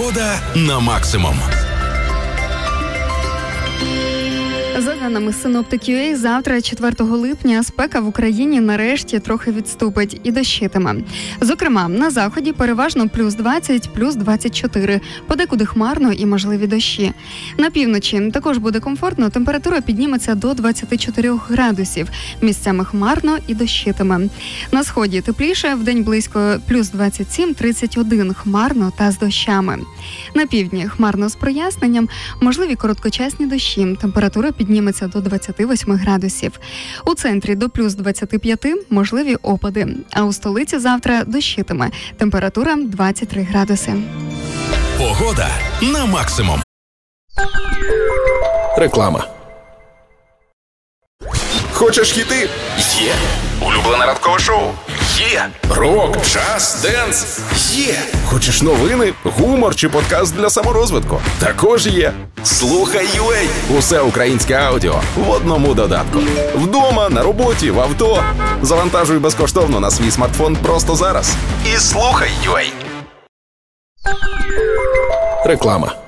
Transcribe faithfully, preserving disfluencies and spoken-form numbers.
Погода на максимум. За даними Синоптик.ua, завтра, четвертого липня, спека в Україні нарешті трохи відступить і дощитиме. Зокрема, на заході переважно плюс двадцять, плюс двадцять чотири, подекуди хмарно і можливі дощі. На півночі також буде комфортно, температура підніметься до двадцяти чотирьох градусів, місцями хмарно і дощитиме. На сході тепліше, вдень близько плюс двадцять сім, тридцять один, хмарно та з дощами. На півдні хмарно з проясненням, можливі короткочасні дощі, температура підніметься до двадцяти восьми градусів. У центрі до плюс двадцяти п'яти, можливі опади. А у столиці завтра дощитиме. Температура двадцять три градуси. Погода на максимум. Реклама. Хочеш хіти? Є. Улюблене ранкове шоу? Є. Рок, джаз, денс? Є. Хочеш новини, гумор чи подкаст для саморозвитку? Також є. Слухай ю а. Усе українське аудіо в одному додатку. Вдома, на роботі, в авто. Завантажуй безкоштовно на свій смартфон просто зараз. І слухай ю а. Реклама.